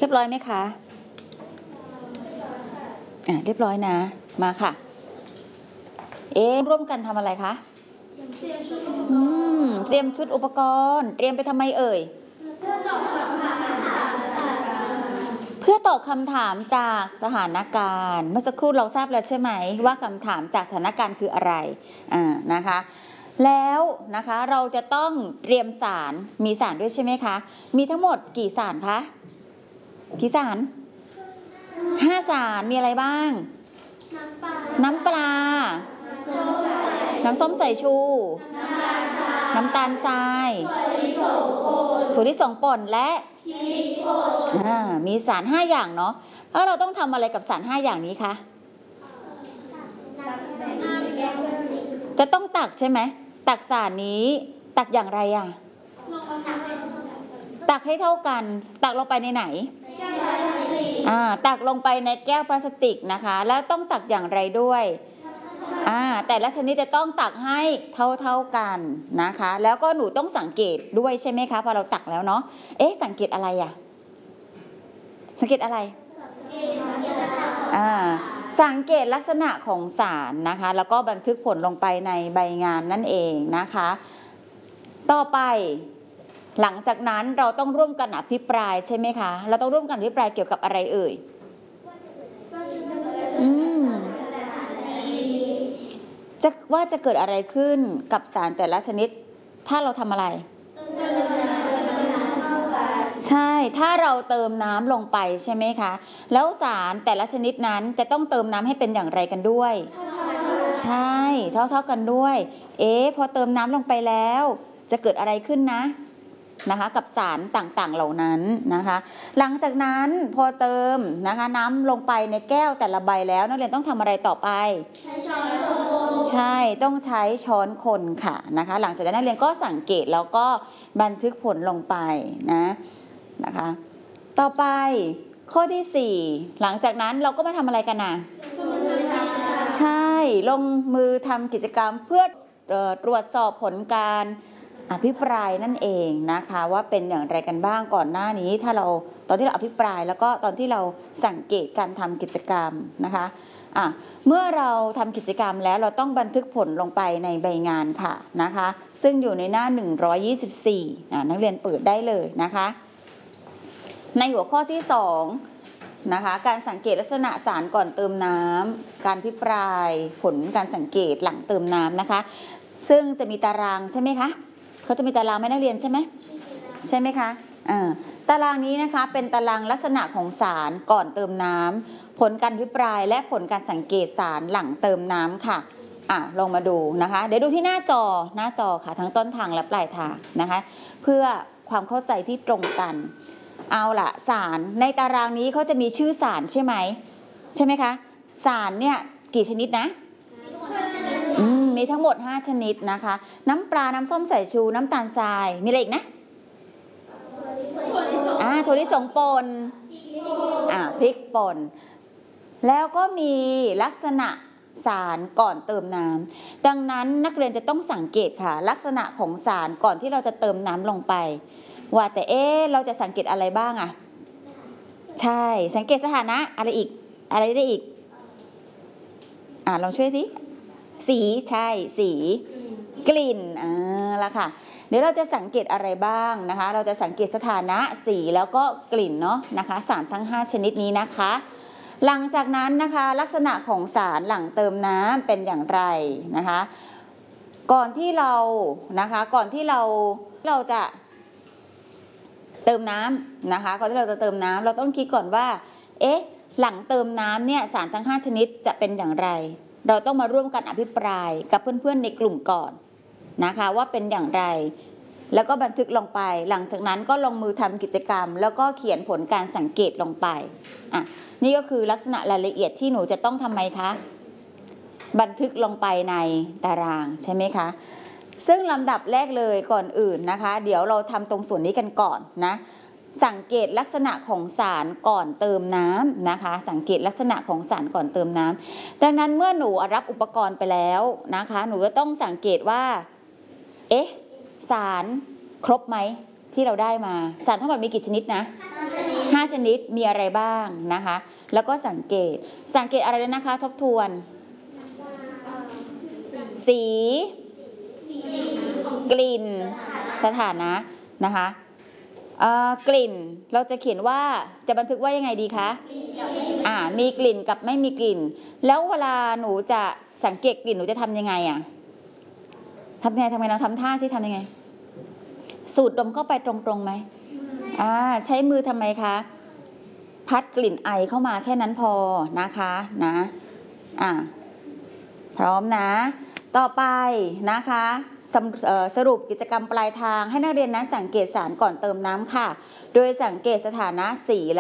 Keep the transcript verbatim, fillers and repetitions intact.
เรียบร้อยไหมคะอ่ะเรียบร้อยนะมาค่ะเอ๊ะร่วมกันทำอะไรคะอืมเตรียมชุดอุปกรณ์เตรียมไปทำไมเอ่ยเพื่อตอบคำถามจากสถานการณ์เมื่อสักครู่เราทราบแล้วใช่ไหมว่าคำถามจากสถานการณ์คืออะไรอ่านะคะแล้วนะคะเราจะต้องเตรียมสารมีสารด้วยใช่ไหมคะมีทั้งหมดกี่สารคะกี่สารห้าสารมีอะไรบ้างน้ำปลาน้ำส้มสายชูน้ำตาลทรายถั่วลิสงป่นและมีสารห้าอย่างเนาะแล้วเราต้องทำอะไรกับสารห้าอย่างนี้คะจะต้องตักใช่ไหมตักสารนี้ตักอย่างไรอ่ะตักให้เท่ากันตักลงไปในไหนอ่าตักลงไปในแก้วพลาสติกนะคะแล้วต้องตักอย่างไรด้วยอ่าแต่ละชนิดจะต้องตักให้เท่าเท่ากันนะคะแล้วก็หนูต้องสังเกตด้วยใช่ไหมคะพอเราตักแล้วเนาะเอ๊ะสังเกตอะไรอ่ะสังเกตอะไรอ่าสังเกตลักษณะของสารนะคะแล้วก็บันทึกผลลงไปในใบงานนั่นเองนะคะต่อไปหลังจากนั้นเราต้องร่วมกันอภิปรายใช่ไหมคะเราต้องร่วมกันอภิปรายเกี่ยวกับอะไรเอ่ยอืมจะว่าจะเกิดอะไรขึ้นกับสารแต่ละชนิดถ้าเราทำอะไรใช่ถ้าเราเติมน้ำลงไปใช่ไหมคะแล้วสารแต่ละชนิดนั้นจะต้องเติมน้ำให้เป็นอย่างไรกันด้วยใช่เท่าๆกันด้วยเอ๊ะพอเติมน้ำลงไปแล้วจะเกิดอะไรขึ้นนะนะคะกับสารต่างๆเหล่านั้นนะคะหลังจากนั้นพอเติมนะคะน้ำลงไปในแก้วแต่ละใบแล้วนักเรียนต้องทำอะไรต่อไปใช้ช้อนคนใช่ต้องใช้ช้อนคนค่ะนะคะหลังจากนั้นนักเรียนก็สังเกตแล้วก็บันทึกผลลงไปนะนะคะต่อไปข้อที่สี่หลังจากนั้นเราก็มาทำอะไรกันนะใช่ลงมือทำกิจกรรมเพื่อตรวจสอบผลการอภิปรายนั่นเองนะคะว่าเป็นอย่างไรกันบ้างก่อนหน้านี้ถ้าเราตอนที่เราอภิปรายแล้วก็ตอนที่เราสังเกตการทำกิจกรรมนะคะอ่ะเมื่อเราทำกิจกรรมแล้วเราต้องบันทึกผลลงไปในใบงานค่ะนะคะซึ่งอยู่ในหน้าหนึ่งร้อยยี่สิบสี่อ่ะนักเรียนเปิดได้เลยนะคะในหัวข้อที่สองนะคะการสังเกตลักษณะสารก่อนเติมน้ำการอภิปรายผลการสังเกตหลังเติมน้ำนะคะซึ่งจะมีตารางใช่ไหมคะเขาจะมีตารางให้นักเรียนใช่ไหมใช่ไหมคะอ่าตารางนี้นะคะเป็นตารางลักษณะของสารก่อนเติมน้ำผลการอภิปรายและผลการสังเกตสารหลังเติมน้ำค่ะอ่ะลองมาดูนะคะเดี๋ยวดูที่หน้าจอหน้าจอค่ะทั้งต้นทางและปลายทางนะคะเพื่อความเข้าใจที่ตรงกันเอาล่ะสารในตารางนี้เขาจะมีชื่อสารใช่ไหมใช่ไหมคะสารเนี่ยกี่ชนิดนะมีทั้งหมดห้าชนิดนะคะน้ำปลาน้ำส้มสายชูน้ำตาลทรายมีอะไรอีกนะอ่าถั่วลิสงป่นอ่าพริกป่นแล้วก็มีลักษณะสารก่อนเติมน้ำดังนั้นนักเรียนจะต้องสังเกตค่ะลักษณะของสารก่อนที่เราจะเติมน้ำลงไปว่าแต่เอ๊ะเราจะสังเกตอะไรบ้างอ่ะใช่สังเกตสถานะอะไรอีกอะไรได้อีกอ่าลองช่วยสิสีใช่สีกลิ่นอ่าละค่ะเดี๋ยวเราจะสังเกตอะไรบ้างนะคะเราจะสังเกตสถานะสีแล้วก็กลิ่นเนาะนะคะสารทั้งห้าชนิดนี้นะคะหลังจากนั้นนะคะลักษณะของสารหลังเติมน้ำเป็นอย่างไรนะคะก่อนที่เรานะคะก่อนที่เราเราจะเติมน้ำนะคะก่อนที่เราจะเติมน้ำเราต้องคิดก่อนว่าเอ๊ะหลังเติมน้ำเนี่ยสารทั้งห้าชนิดจะเป็นอย่างไรเราต้องมาร่วมกันอภิปรายกับเพื่อนๆในกลุ่มก่อนนะคะว่าเป็นอย่างไรแล้วก็บันทึกลงไปหลังจากนั้นก็ลงมือทำกิจกรรมแล้วก็เขียนผลการสังเกตลงไปอ่ะนี่ก็คือลักษณะรายละเอียดที่หนูจะต้องทำไมคะบันทึกลงไปในตารางใช่ไหมคะซึ่งลำดับแรกเลยก่อนอื่นนะคะเดี๋ยวเราทำตรงส่วนนี้กันก่อนนะสังเกตลักษณะของสารก่อนเติมน้ำนะคะสังเกตลักษณะของสารก่อนเติมน้ำดังนั้นเมื่อหนูรับอุปกรณ์ไปแล้วนะคะหนูก็ต้องสังเกตว่าเอ๊ะสารครบไหมที่เราได้มาสารทั้งหมดมีกี่ชนิดนะห้าชนิดมีอะไรบ้างนะคะแล้วก็สังเกตสังเกตอะไรนะคะทบทวนสีกลิ่นสถานะนะคะกลิ่นเราจะเขียนว่าจะบันทึกว่ายังไงดีคะอ่ามีกลิ่นกับไม่มีกลิ่นแล้วเวลาหนูจะสังเกตกลิ่นหนูจะทำยังไงอ่ะทำยังไงทำไงเราทำท่าที่ทำยังไงสูดดมเข้าไปตรงๆไหมอ่าใช้มือทำไมคะพัดกลิ่นไอเข้ามาแค่นั้นพอนะคะนะอ่าพร้อมนะต่อไปนะคะสสรุปกิจกรรมปลายทางให้นักเรียนนั้นสังเกตสารก่อนเติมน้ำค่ะโดยสังเกตสถานะสี